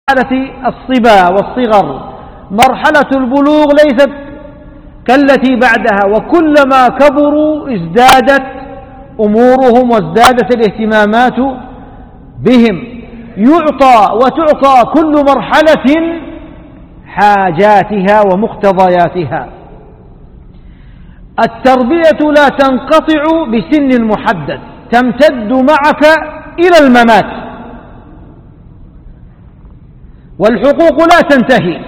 الصبا والصغر. مرحلة البلوغ ليست كالتي بعدها، وكلما كبروا ازدادت أمورهم وازدادت الاهتمامات بهم. يعطى وتعطى كل مرحلة حاجاتها ومقتضياتها. التربية لا تنقطع بسن محدد، تمتد معك إلى الممات، والحقوق لا تنتهي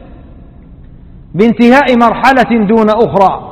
بانتهاء مرحلة دون أخرى.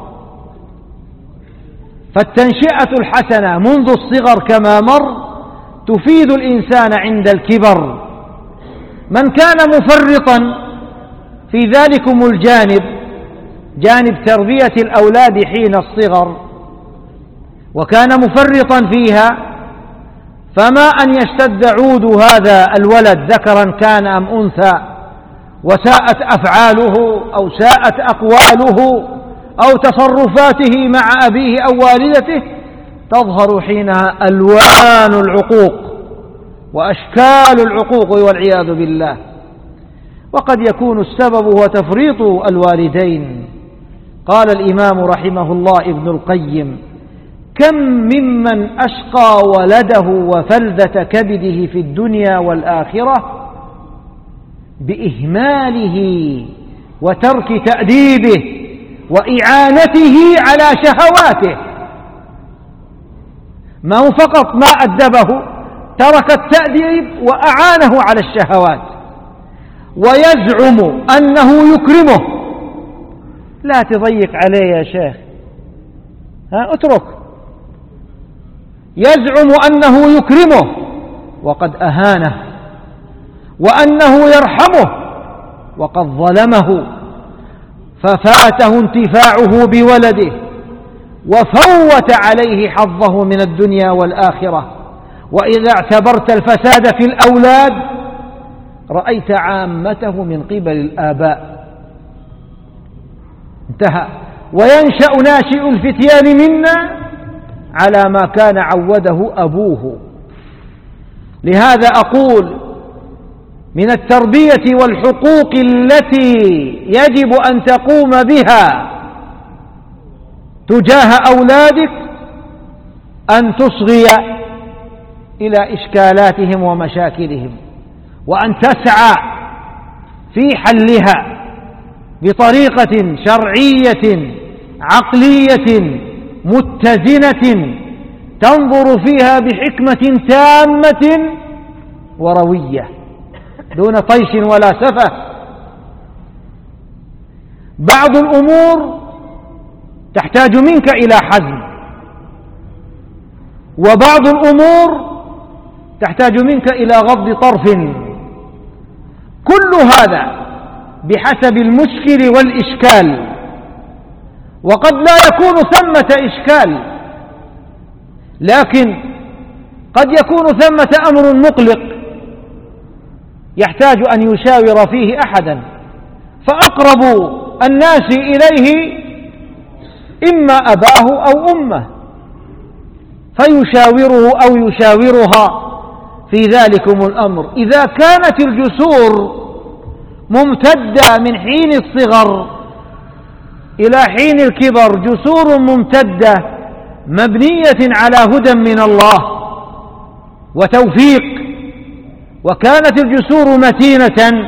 فالتنشئة الحسنة منذ الصغر كما مر تفيد الإنسان عند الكبر. من كان مفرطا في ذلكم الجانب، جانب تربية الأولاد حين الصغر، وكان مفرطا فيها، فما أن يشتد عود هذا الولد ذكرا كان أم أنثى وساءت أفعاله أو ساءت أقواله أو تصرفاته مع أبيه أو والدته، تظهر حينها ألوان العقوق وأشكال العقوق والعياذ بالله. وقد يكون السبب هو تفريط الوالدين. قال الإمام رحمه الله ابن القيم: كم ممن أشقى ولده وفلذة كبده في الدنيا والآخرة بإهماله وترك تأديبه وإعانته على شهواته. ما هو فقط ما أدبه، ترك التأديب وأعانه على الشهوات، ويزعم أنه يكرمه. لا تضيق عليه يا شيخ، اترك. يزعم أنه يكرمه وقد أهانه، وأنه يرحمه وقد ظلمه، ففاته انتفاعه بولده وفوت عليه حظه من الدنيا والآخرة. وإذا اعتبرت الفساد في الأولاد رأيت عامته من قبل الآباء. انتهى. وينشأ ناشئ الفتيان منا على ما كان عوده أبوه. لهذا أقول: من التربية والحقوق التي يجب أن تقوم بها تجاه أولادك أن تصغي إلى إشكالاتهم ومشاكلهم، وأن تسعى في حلها بطريقة شرعية عقلية متزنة تنظر فيها بحكمة تامة وروية دون طيش ولا سفه. بعض الأمور تحتاج منك إلى حزم، وبعض الأمور تحتاج منك إلى غض طرف. كل هذا بحسب المشكل والإشكال، وقد لا يكون ثمة إشكال، لكن قد يكون ثمة أمر مقلق يحتاج أن يشاور فيه أحدا، فأقرب الناس إليه إما أباه أو أمه، فيشاوره أو يشاورها في ذلكم الأمر. إذا كانت الجسور ممتدة من حين الصغر إلى حين الكبر، جسور ممتدة مبنية على هدى من الله وتوفيق، وكانت الجسور متينة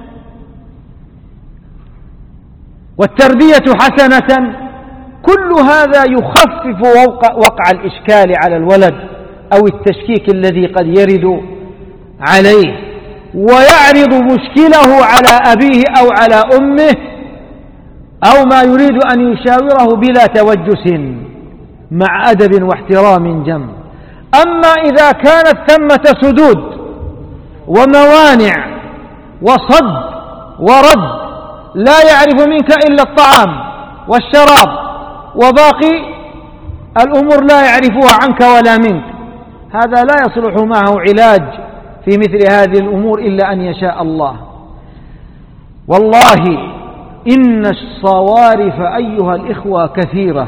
والتربية حسنة، كل هذا يخفف وقع الإشكال على الولد أو التشكيك الذي قد يرد عليه، ويعرض مشكله على أبيه أو على أمه أو ما يريد أن يشاوره بلا توجس، مع أدب واحترام جم. أما إذا كانت ثمة سدود وموانع وصد ورد، لا يعرف منك إلا الطعام والشراب، وباقي الأمور لا يعرفها عنك ولا منك، هذا لا يصلح معه علاج في مثل هذه الأمور إلا أن يشاء الله. والله إن الصوارف أيها الإخوة كثيرة،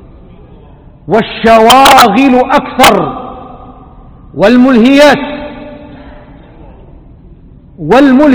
والشواغل أكثر، والملهيات